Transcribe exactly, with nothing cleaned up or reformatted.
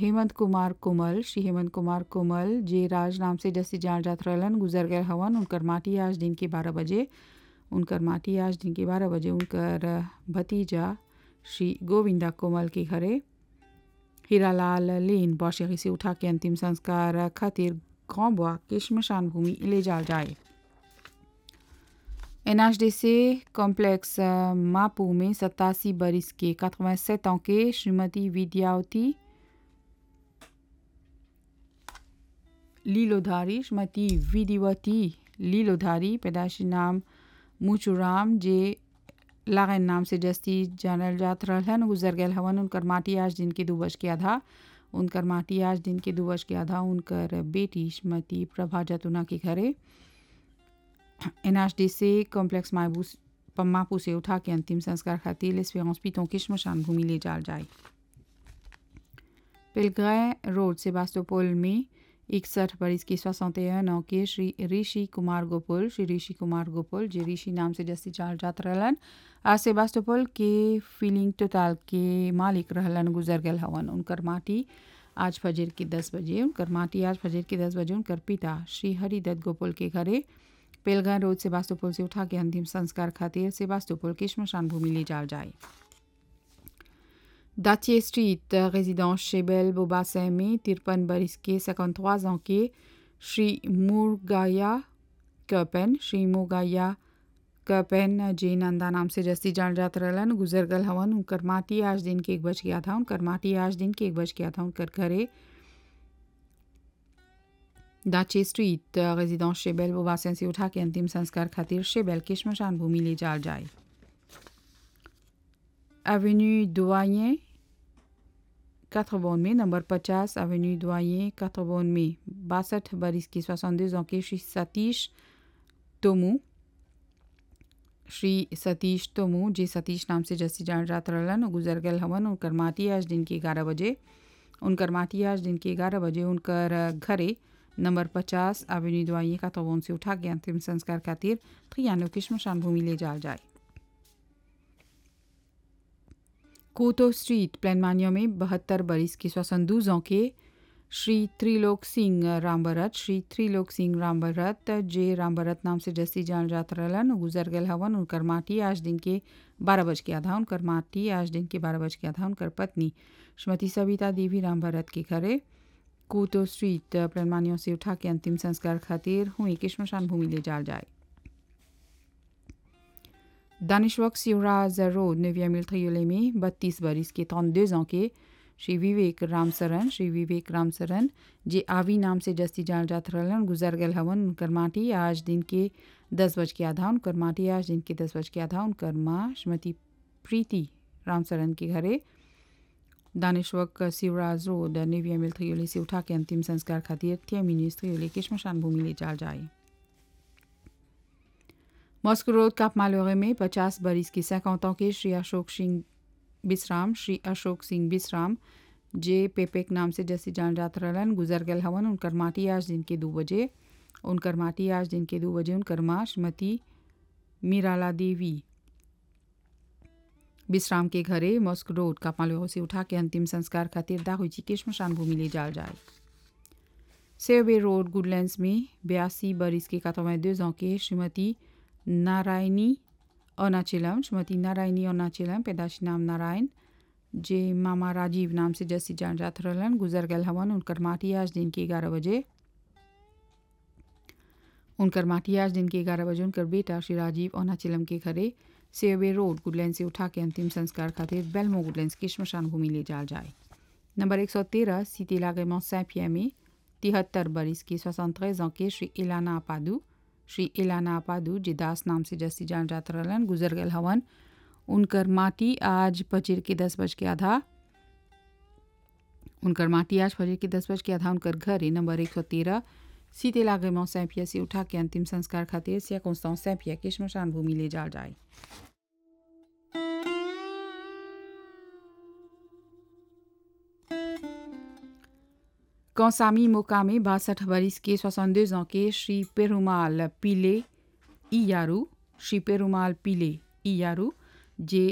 हेमंत कुमार कोमल श्री हेमंत कुमार कोमल जे राज नाम से जस्ती जान जात रहलन गुजर गए हवन। उनकर माटी आज दिन के बारह बजे उनकर माटी आज दिन के बारह बजे उनकर भतीजा श्री गोविंदा कोमल के घरे हीरालाल लेन बौशेरी से उठा के अंतिम संस्कार खातिर ग्रांड-बॉis के श्मशान भूमि ले जाल जाए। एनएचडीसी कॉम्प्लेक्स मापू में सत्तासी बरिस के सत्तासी ans के श्रीमती विद्यावती लीलोधारी श्रीमती विधिवती लीलोधारी पैदाशी नाम मुचुराम जे लागन नाम से जस्ती जानल जात रहलन गुजर गए हवन। उनकर माटी आज दिन के दो बज के आधा उनकर माटी आज दिन के दो बज के आधा उनकर बेटी श्रीमती प्रभा जतुना के घरे एनएचडीसी कॉम्प्लेक्स मायबूस पम्मापू से उठा के अंतिम संस्कार खातिर लेस्पेरेंस पितों की श्मशान भूमि ले जाल जाए। पिलग्रे रोड सेबास्तोपोल में इकसठ बरिस की सोixante-et-un ans के श्री ऋषि कुमार गोपुल श्री ऋषि कुमार गोपुल जे ऋषि नाम से जस्ती जाल जात रहलन आज सेबास्तोपोल के फीलिंग टोटल के मालिक रहलन गुजर गए हवन। उनकर माटी आज फजर के दस बजे उनकर माटी आज फजर के दस बजे उनकर पिता श्री हरिदत्त गोपुल के घरे पेलगा रोड सेबास्तोपोल से उठा के अंतिम संस्कार खातिर सेबास्तोपोल की श्मशान भूमि ले जाल जाए। दातिये स्ट्रीट रेजिडेंस शेबेल बोबासे में तिरपन बरिस के cinquante-trois ans के श्री मुरगाया कर्पेन श्री मुरगाया कर्पेन जे नंदा नाम से जस्ती जान जात रहलन गुजर गल हवन। उनकर माटी आज दिन के एक बज गया था उनकर माटी आज दिन के एक बज गया था उनकर घरे दाचे स्ट्रीट रेजिडेंस शेबेल बोबासे से उठा के अंतिम संस्कार खातिर शेबेल के श्मशान भूमि ले जाल जाए। एवेन्यू दोyen quatre-vingt में नंबर पचास एवेन्यू दोyen quatre-vingt में बासठ बरिस के soixante-deux ans के श्री सतीश तोमू श्री सतीश तोमू जे सतीश नाम से जस्ती जान जात रहलन गुजर गए हवन। उनकर माटी आज दिन के ग्यारह बजे उनकर माटी आज दिन के ग्यारह बजे उनकर घरे नंबर पचास एवेन्यू दोyen quatre-vingt से उठा के अंतिम संस्कार खातिर त्रियानो की श्मशान भूमि ले जाल जाए। कोतो स्ट्रीट प्लेनमानिया में बहत्तर बरिस के soixante-douze ans के श्री त्रिलोक सिंह रामभरत श्री त्रिलोक सिंह रामभरत जे रामभरत नाम से जस्ती जान जात रहलन गुजर गए हवन। उनकर माटी आज दिन के बारह बज के आधा उनकर माटी आज दिन के बारह बज के आधा उनकर पत्नी श्रीमती सविता देवी रामभरत के घरे कोतो स्ट्रीट प्लेनमानिया से उठा के अंतिम संस्कार खातिर हुई की श्मशान भूमि ले जाल जाए। दानिशवक सिवराज रोड नौवीं मील थ्रियोले में बत्तीस बरिस के trente-deux ans के श्री विवेक रामसरन श्री विवेक रामसरन जे आवी नाम से जस्ती जान जात रहलन गुजर गए हवन। उनकर माटी आज दिन के दस बज के आधा उनकर माटी आज दिन के दस बज के आधा उनकर माँ श्रीमती प्रीति रामसरन के घरे दानिशवक सिवराज रोड नौवीं मील थ्रियोले से उठा के अंतिम संस्कार खातिर terminus थ्रियोले के श्मशान भूमि ले जाल जाए। मॉस्को रोड काप मालोरे में पचास बरिस की cinquante ans के श्री अशोक सिंह बिश्राम श्री अशोक सिंह बिश्राम जे पेपेक नाम से जस्ती जान जात रहलन गुजर गए हवन। उनकर माटी आज दिन के दो बजे उनकर माटी आज दिन के दो बजे उनकर माँ श्रीमती मीराला देवी बिश्राम के घरे मॉस्को रोड काप मालोरे से उठा के अंतिम संस्कार खातिर दाहुची के श्मशान भूमि ले जाल जाए। सेवे रोड गुडलैंड्स में बयासी बरिस के quatre-vingt-deux ans के श्रीमती नारायणी अनाचिलम श्रीमती नारायणी अनाचिलम पैदाशी नाम नारायण जे मामा राजीव नाम से जस्ती जान जात रहलन गुजर गए हवन। उनकर माटी आज दिन के ग्यारह बजे उनकर माटी आज दिन के ग्यारह बजे उनकर बेटा श्री राजीव अनाचिलम के घरे सेवे रोड गुडलैंड से उठा के अंतिम संस्कार खातिर बेलमो गुडलैंड्स की श्मशान भूमि ले जाल जाए। नंबर एक सौ तेरह सिटी लागेमो सैंपिया में तिहत्तर बरिस की soixante-treize ans के श्री इलाना अपादू श्री इलाना अपादू जे दास नाम से जस्ती जान जात रहलन गुजर गए हवन। उनकर माटी आज फजर के दस बज के आधा उनकर माटी आज फजर के दस बज के आधा उनकर घरे नंबर एक सौ तेरह सीते लागेमो सैंपिया से उठा के अंतिम संस्कार खातिर circonstance सैंपिया के श्मशान भूमि ले जाल जाए। कौसामी मोकामे बासठ बरिस के soixante-deux ans के श्री पेरुमाल पीले इयारू श्री पेरुमाल पीले इयारू जे